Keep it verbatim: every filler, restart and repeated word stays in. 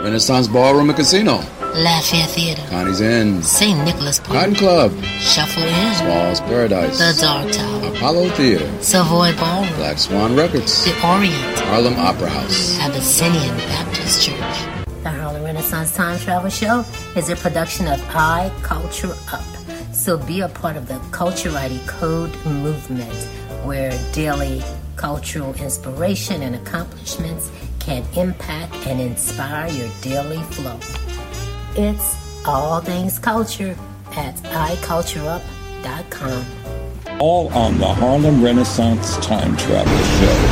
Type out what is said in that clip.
Renaissance Ballroom and Casino, Lafayette Theater, Connie's Inn, Saint Nicholas Park, Cotton Club, Shuffle Inn, Small's Paradise, The Dark Tower, Apollo Theater, Savoy Ballroom, Black Swan Records, The Orient, Harlem Opera House, Abyssinian Baptist Church. The Harlem Renaissance Time Travel Show is a production of iCulture Up. So be a part of the Culturati Code movement, where daily cultural inspiration and accomplishments can impact and inspire your daily flow. It's all things culture at i culture up dot com. All on the Harlem Renaissance Time Travel Show.